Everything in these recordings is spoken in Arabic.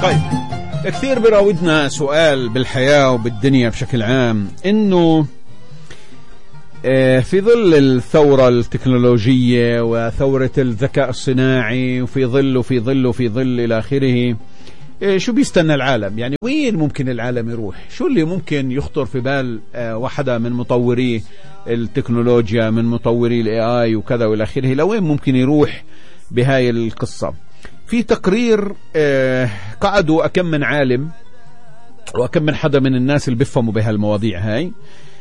طيب، كثير بيراودنا سؤال بالحياة وبالدنيا بشكل عام، إنه في ظل الثورة التكنولوجية وثورة الذكاء الصناعي وفي ظل إلى آخره، شو بيستنى العالم؟ يعني وين ممكن العالم يروح؟ شو اللي ممكن يخطر في بال واحدة من مطوري التكنولوجيا، من مطوري الاي اي وكذا والى اخره؟ لوين ممكن يروح بهاي القصة؟ في تقرير قعدوا أكم من عالم وأكم من حدا من الناس اللي بيفهموا بهالمواضيع هاي،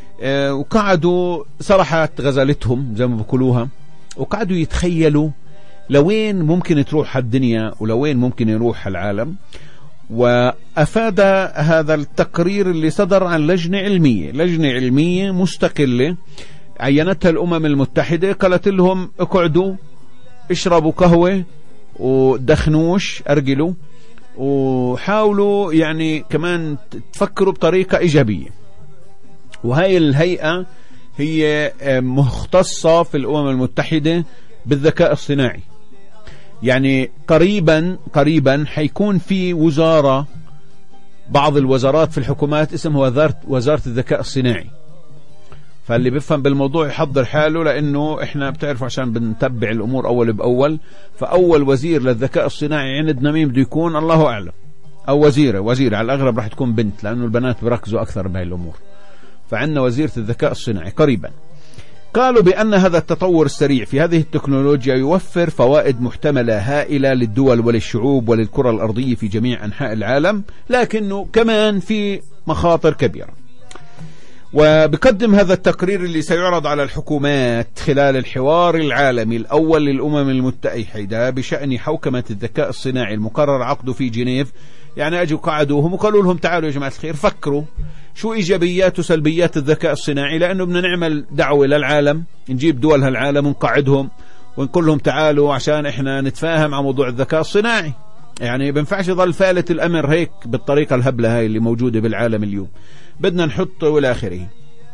وقعدوا صراحة غزلتهم زي ما بقولوها، وقعدوا يتخيلوا لوين ممكن تروح الدنيا ولوين ممكن يروح العالم. وأفاد هذا التقرير اللي صدر عن لجنة علمية مستقلة عينتها الأمم المتحدة، قالت لهم اقعدوا اشربوا قهوة ودخنوش أرجلوا، وحاولوا يعني كمان تفكروا بطريقة إيجابية. وهي الهيئة هي مختصة في الأمم المتحدة بالذكاء الصناعي. يعني قريبا حيكون في وزارة، بعض الوزارات في الحكومات اسمها وزارة الذكاء الصناعي. فاللي بيفهم بالموضوع يحضر حاله، لأنه إحنا بتعرفوا عشان بنتبع الأمور أول بأول، فأول وزير للذكاء الصناعي عندنا مين بده يكون؟ الله أعلم. أو وزيرة على الأغلب راح تكون بنت، لأنه البنات بركزوا أكثر بهاي الأمور. فعندنا وزيرة الذكاء الصناعي قريبا. قالوا بأن هذا التطور السريع في هذه التكنولوجيا يوفر فوائد محتملة هائلة للدول وللشعوب وللكرة الأرضية في جميع أنحاء العالم، لكنه كمان في مخاطر كبيرة. وبقدم هذا التقرير اللي سيعرض على الحكومات خلال الحوار العالمي الأول للأمم المتحدة بشأن حوكمة الذكاء الصناعي المقرر عقده في جنيف. يعني أجوا قعدوهم وقالوا لهم تعالوا يا جماعة الخير، فكروا شو إيجابيات وسلبيات الذكاء الصناعي، لأنه بدنا نعمل دعوة للعالم، نجيب دول هالعالم ونقعدهم ونقول لهم تعالوا عشان إحنا نتفاهم عن موضوع الذكاء الصناعي. يعني بنفعش يظل فالت الأمر هيك بالطريقة الهبلة هاي اللي موجودة بالعالم اليوم، بدنا نحطه والى آخره.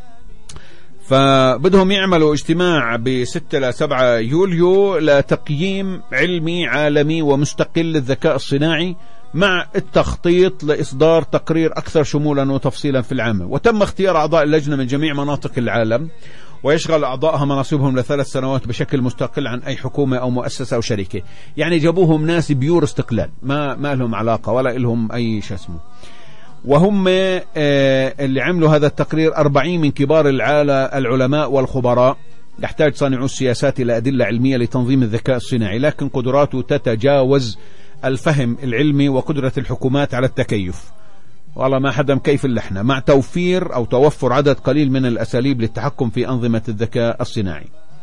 فبدهم يعملوا اجتماع ب6 ل 7 يوليو لتقييم علمي عالمي ومستقل للذكاء الصناعي، مع التخطيط لإصدار تقرير أكثر شمولا وتفصيلا في العام. وتم اختيار أعضاء اللجنة من جميع مناطق العالم، ويشغل أعضائها مناصبهم ل3 سنوات بشكل مستقل عن أي حكومة أو مؤسسة أو شركة. يعني جابوهم ناس بيور استقلال، ما لهم علاقة ولا لهم أي شيء اسمه. وهم اللي عملوا هذا التقرير 40 من كبار العلماء والخبراء. يحتاج صانعو السياسات إلى أدلة علمية لتنظيم الذكاء الصناعي، لكن قدراته تتجاوز الفهم العلمي وقدرة الحكومات على التكيف. والله ما حدا مكيف إلا احنا، مع توفر عدد قليل من الأساليب للتحكم في أنظمة الذكاء الصناعي.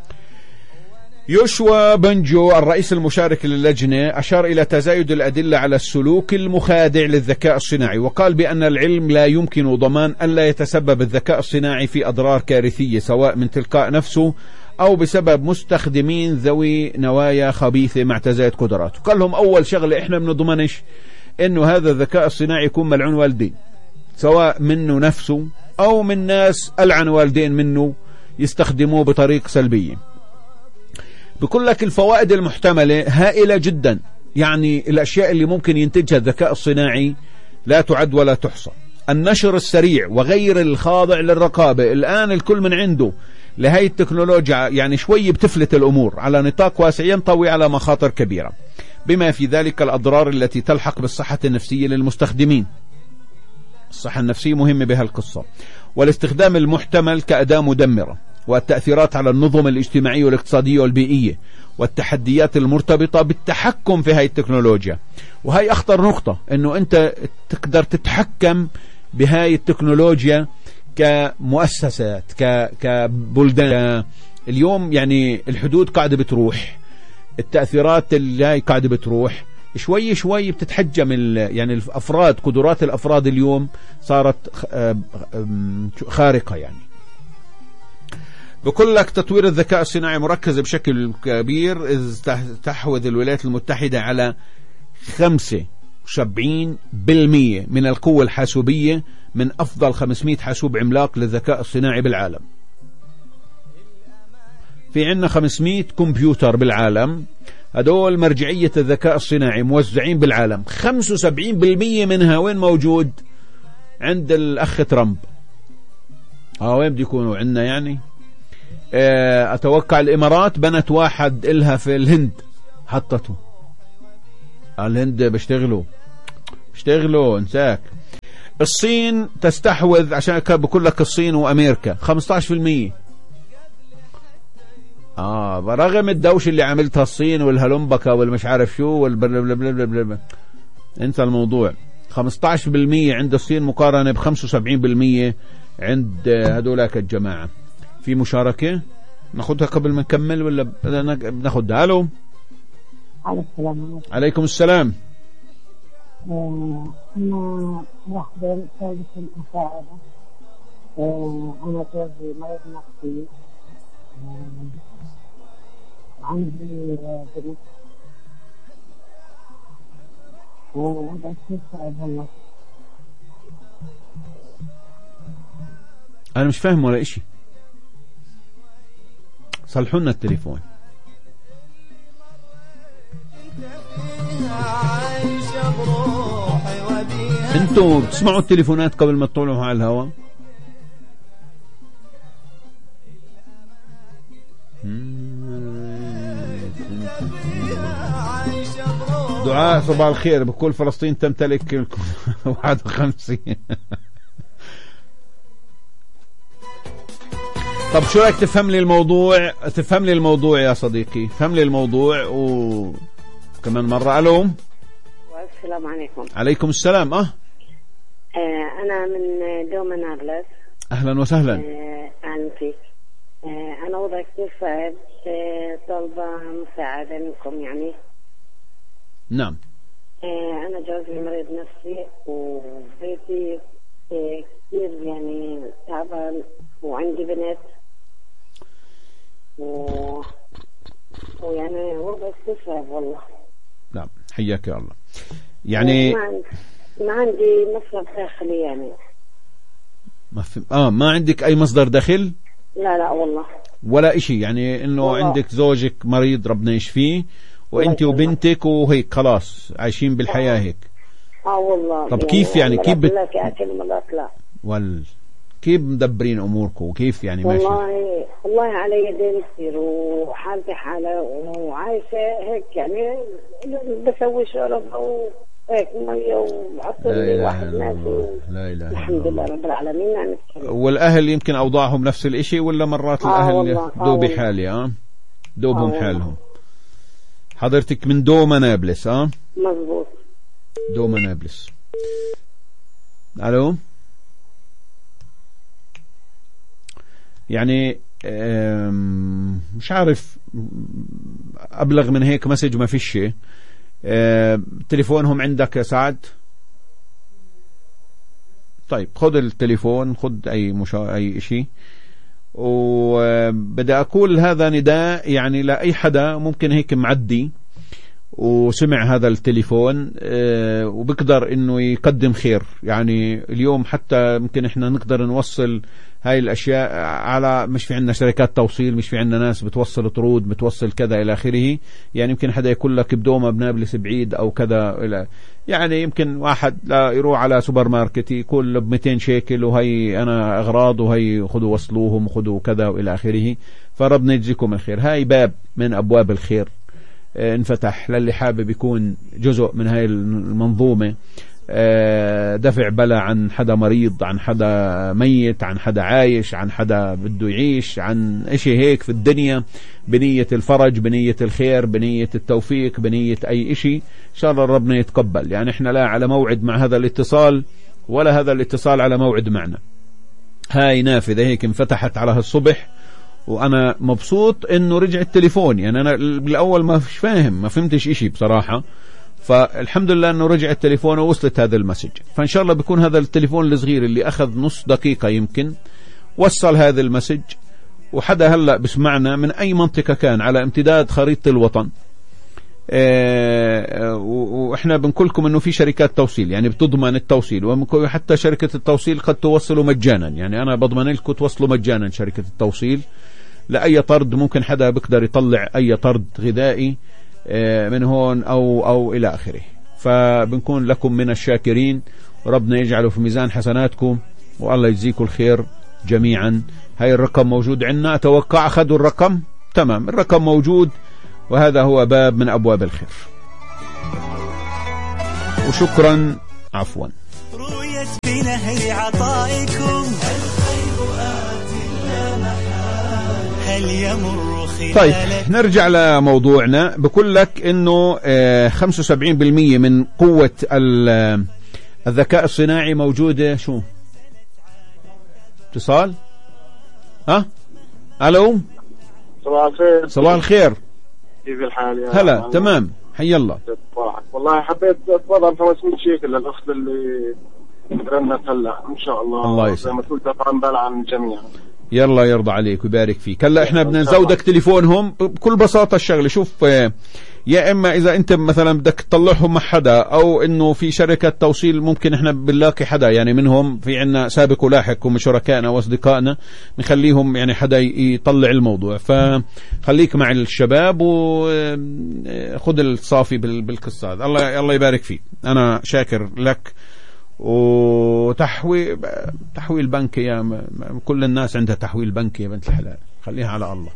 يوشوا بنجو الرئيس المشارك للجنة أشار إلى تزايد الأدلة على السلوك المخادع للذكاء الصناعي، وقال بأن العلم لا يمكن ضمان أن لا يتسبب الذكاء الصناعي في أضرار كارثية، سواء من تلقاء نفسه أو بسبب مستخدمين ذوي نوايا خبيثة مع تزايد قدراته. قال لهم أول شغلة إحنا بنضمنش إنه هذا الذكاء الصناعي يكون ملعون والدين، سواء منه نفسه أو من ناس ألعن والدين منه يستخدموه بطريقة سلبية. بقول لك الفوائد المحتملة هائلة جدا، يعني الأشياء اللي ممكن ينتجها الذكاء الصناعي لا تعد ولا تحصى. النشر السريع وغير الخاضع للرقابة، الآن الكل من عنده لهي التكنولوجيا يعني شوي بتفلت الأمور على نطاق واسع، ينطوي على مخاطر كبيرة، بما في ذلك الأضرار التي تلحق بالصحة النفسية للمستخدمين. الصحة النفسية مهمة بهالقصة، والاستخدام المحتمل كأداة مدمرة، والتأثيرات على النظم الاجتماعية والاقتصادية والبيئية، والتحديات المرتبطة بالتحكم في هاي التكنولوجيا. وهي أخطر نقطة، أنه أنت تقدر تتحكم بهاي التكنولوجيا كمؤسسات كبلدان. اليوم يعني الحدود قاعدة بتروح، التأثيرات اللي هاي قاعدة بتروح شوي شوي، بتتحجم يعني الأفراد، قدرات الأفراد اليوم صارت خارقة. يعني بقول لك تطوير الذكاء الصناعي مركز بشكل كبير، إذ تحوذ الولايات المتحدة على 75% من القوة الحاسوبية من أفضل 500 حاسوب عملاق للذكاء الصناعي بالعالم. في عندنا 500 كمبيوتر بالعالم، هدول مرجعية الذكاء الصناعي موزعين بالعالم، 75% منها وين موجود؟ عند الأخ ترامب. وين بده يكونوا عندنا يعني؟ أتوقع الإمارات بنت واحد إلها في الهند، حطته. الهند بيشتغلوا انساك. الصين تستحوذ، عشان بقول لك الصين وأمريكا 15%. برغم الدوش اللي عملتها الصين والهلمبكة والمش عارف شو انت الموضوع. 15% عند الصين مقارنة ب75% عند هدولاك الجماعة. في مشاركة ناخدها قبل ما نكمل ولا بناخدها؟ الو. عليكم السلام. أنا واحدة طالبة المساعدة. أنا جوزي مريض نفسي، عندي بنت وبس صعب والله. أنا مش فاهم ولا إشي، صلحوا لنا التليفون. انتوا بتسمعوا التليفونات قبل ما تطلعوا على الهواء؟ دعاء صباح الخير، بكل فلسطين تمتلك 51. طب شو رايك تفهم لي الموضوع يا صديقي، فهم لي الموضوع وكمان مرة. الو. السلام عليكم. عليكم السلام. أنا من دوما نابلس. أهلا وسهلا. أهلا فيك. أنا وضعي كثير صعب، طالبة مساعدة منكم يعني. نعم. أنا جوزي مريض نفسي وبيتي كثير يعني تعبان، وعندي بنت ويعني وضعي كثير صعب والله. نعم حياك يا الله. يعني ما عندي مصدر دخل يعني. ما عندك أي مصدر دخل؟ لا والله ولا إشي، يعني إنه والله. عندك زوجك مريض ربنا يشفيه وانت وبنتك وهيك خلاص عايشين بالحياة هيك. والله. طب كيف يعني كيف لا كيف مدبرين اموركم وكيف يعني ماشي؟ والله علي دين كثير وحالتي حالة وعايشة هيك يعني، بسوي شرب وهيك مية وعطل واحد ناس. لا إله الحمد لله رب العالمين. يعني والأهل يمكن أوضاعهم نفس الإشي ولا مرات الأهل دوبي حالي دوبهم حالهم؟ حضرتك من دوما نابلس؟ مزبوط. دوما نابلس. الو. يعني مش عارف ابلغ من هيك مسج ما فيش شيء. تليفونهم عندك يا سعد؟ طيب خذ التليفون، خذ اي شيء. وبدي أقول هذا نداء يعني لأي حدا ممكن هيك معدي وسمع هذا التليفون وبقدر إنه يقدم خير. يعني اليوم حتى ممكن إحنا نقدر نوصل هاي الأشياء على، مش في عندنا شركات توصيل، مش في عندنا ناس بتوصل طرود بتوصل كذا إلى آخره. يعني يمكن حدا يقول لك بدوما بنابلس بعيد أو كذا، يعني يمكن واحد لا يروح على سوبر ماركت يقول له ب200 شيكل وهي أنا أغراض وهي خذوا وصلوهم وخذوا كذا وإلى آخره. فربنا يجزيكم الخير. هاي باب من أبواب الخير انفتح للي حابب يكون جزء من هاي المنظومة، دفع بلا عن حدا مريض، عن حدا ميت، عن حدا عايش، عن حدا بده يعيش، عن اشي هيك في الدنيا، بنية الفرج، بنية الخير، بنية التوفيق، بنية اي اشي. ان شاء الله ربنا يتقبل. يعني احنا لا على موعد مع هذا الاتصال ولا هذا الاتصال على موعد معنا. هاي نافذة هيك انفتحت على هالصبح وانا مبسوط انه رجع التليفون. يعني انا بالاول ما فيش فاهم، ما فهمتش اشي بصراحة، فالحمد لله انه رجع التليفون ووصلت هذا المسج. فان شاء الله بيكون هذا التليفون الصغير اللي اخذ نص دقيقة يمكن وصل هذا المسج، وحدا هلأ بسمعنا من اي منطقة كان على امتداد خريطة الوطن. واحنا بنقولكم انه في شركات توصيل يعني بتضمن التوصيل، وحتى شركة التوصيل قد توصلوا مجانا. يعني انا بضمن لكم توصلوا مجانا شركة التوصيل لأي طرد. ممكن حدا بقدر يطلع أي طرد غذائي من هون أو إلى آخره. فبنكون لكم من الشاكرين، وربنا يجعله في ميزان حسناتكم، والله يجزيكم الخير جميعا. هاي الرقم موجود عندنا، أتوقع أخذوا الرقم. تمام، الرقم موجود، وهذا هو باب من أبواب الخير. وشكرا، عفوا. رؤيت بنهر عطائكم الخير آت لا محال، هل يمر خلال. طيب نرجع لموضوعنا. بقول لك انه 75% من قوة الذكاء الصناعي موجودة. شو اتصال؟ الو، صباح الخير. صباح الخير، كيف الحال يا هلا؟ تمام، حي الله. والله حبيت اتفضل 500 شيكل للاخت اللي رنت هلا ان شاء الله. الله يسلمك، زي ما تقول دفعا بال عن الجميع. يلا يرضى عليك ويبارك فيك. هلا احنا بدنا نزودك تليفونهم بكل بساطة. الشغلة شوف، يا اما اذا انت مثلا بدك تطلعهم مع حدا، او انه في شركة توصيل ممكن احنا بنلاقي حدا يعني منهم، في عنا سابق ولاحق هم شركائنا واصدقائنا، نخليهم يعني حدا يطلع الموضوع. فخليك مع الشباب وخذ الصافي بالقصة هذا. الله يبارك فيك، انا شاكر لك. وتحويل بنكي، يا كل الناس عندها تحويل بنكي يا بنت الحلال، خليها على الله.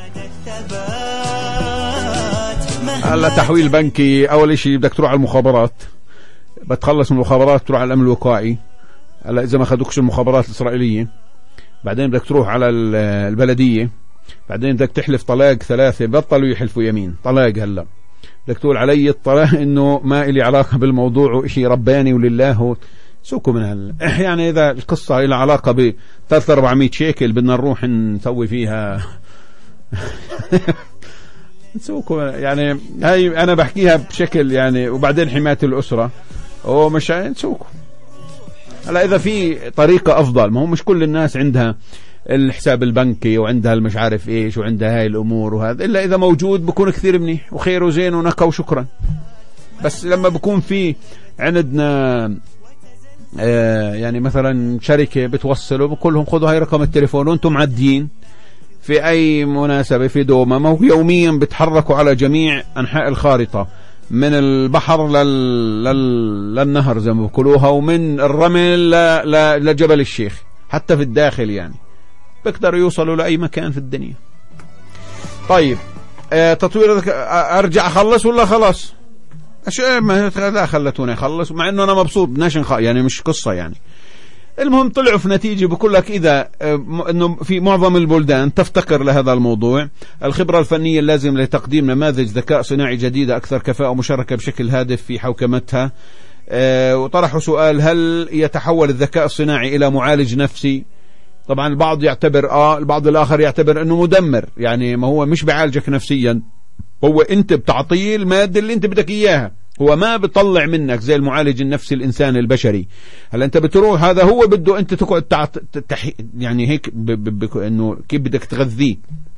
هلا تحويل بنكي، اول شيء بدك تروح على المخابرات، بتخلص من المخابرات تروح على الامن الوقائي. هلا اذا ما اخذوكش المخابرات الاسرائيليه، بعدين بدك تروح على البلديه، بعدين بدك تحلف طلاق 3، بطلوا يحلفوا يمين طلاق. هلا بدك تقول علي الطلاق انه ما إلي علاقه بالموضوع وإشي رباني ولله، سوكوا من يعني اذا القصه لها علاقه ب 300-400 شيكل بدنا نروح نسوي فيها نسوكوا يعني. هاي انا بحكيها بشكل يعني، وبعدين حمايه الاسره ومش نسوكوا. هلا اذا في طريقه افضل، ما هو مش كل الناس عندها الحساب البنكي وعندها المش عارف ايش وعندها هاي الامور وهذا، الا اذا موجود بكون كثير منيح وخير وزين ونكا وشكرا. بس لما بكون في عندنا يعني مثلا شركة بتوصلوا، بقول لهم خذوا هاي رقم التليفون وانتم معديين في اي مناسبة في دوما، ما هو يوميا بتحركوا على جميع انحاء الخارطة، من البحر للنهر زي ما بقولوها، ومن الرمل لجبل الشيخ، حتى في الداخل يعني بيقدروا يوصلوا لأي مكان في الدنيا. طيب تطوير أرجع أخلص ولا خلاص؟ لا خلتوني أخلص، مع أنه أنا مبسوط يعني مش قصة يعني. المهم طلعوا في نتيجة بقول لك إذا أنه في معظم البلدان تفتقر لهذا الموضوع، الخبرة الفنية اللازمة لتقديم نماذج ذكاء صناعي جديدة أكثر كفاءة ومشاركة بشكل هادف في حوكمتها. وطرحوا سؤال: هل يتحول الذكاء الصناعي إلى معالج نفسي؟ طبعا البعض يعتبر البعض الآخر يعتبر أنه مدمر، يعني ما هو مش بعالجك نفسيا، هو أنت بتعطيه المادة اللي أنت بدك إياها، هو ما بيطلع منك زي المعالج النفسي الإنسان البشري. هل أنت بتروح هذا هو بده أنت تقعد يعني هيك أنه كيف بدك تغذيه.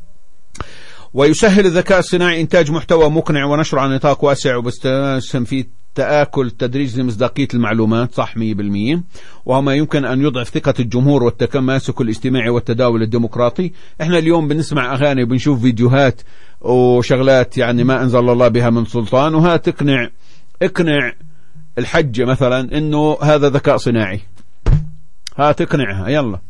ويسهل الذكاء الصناعي إنتاج محتوى مقنع ونشره على نطاق واسع، وبستخدم فيه تآكل تدريج لمصداقية المعلومات، صح 100%، وما يمكن أن يضعف ثقة الجمهور والتماسك الاجتماعي والتداول الديمقراطي. احنا اليوم بنسمع أغاني وبنشوف فيديوهات وشغلات يعني ما أنزل الله بها من سلطان، وها اقنع الحجة مثلا إنه هذا ذكاء صناعي، ها تقنعها يلا.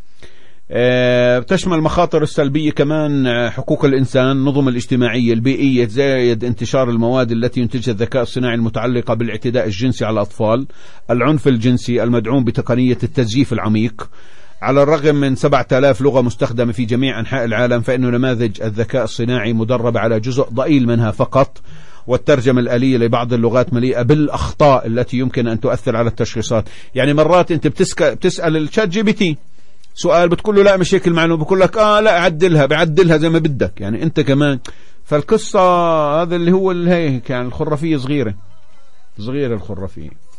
تشمل المخاطر السلبية كمان حقوق الإنسان، النظم الاجتماعية البيئية، زائد انتشار المواد التي ينتجها الذكاء الصناعي المتعلقة بالاعتداء الجنسي على الأطفال، العنف الجنسي المدعوم بتقنية التزييف العميق. على الرغم من 7000 لغة مستخدمة في جميع أنحاء العالم، فإن نماذج الذكاء الصناعي مدربة على جزء ضئيل منها فقط، والترجمة الآلية لبعض اللغات مليئة بالأخطاء التي يمكن أن تؤثر على التشخيصات. يعني مرات أنت بتسأل الشات جي بي تي سؤال، بتقول له لا مش هيك المعلومة، بقول لك لا بعدلها زي ما بدك، يعني أنت كمان. فالقصة هذا اللي هو هيك يعني الخرافية صغيرة الخرافية.